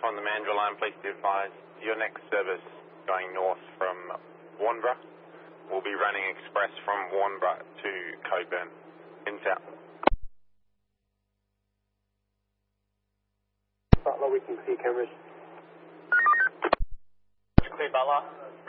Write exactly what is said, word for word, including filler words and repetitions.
on the Mandurah line, please be advised. Your next service going north from Warnbro will be running express from Warnbro to Cockburn in south. Butler, we can see cameras. Clear Butler.